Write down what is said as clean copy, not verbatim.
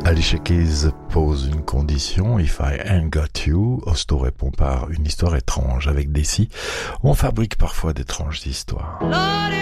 Alicia Keys pose une condition, If I Ain't Got You. Hosto répond par une histoire étrange. Avec Desi, on fabrique parfois d'étranges histoires. Lord,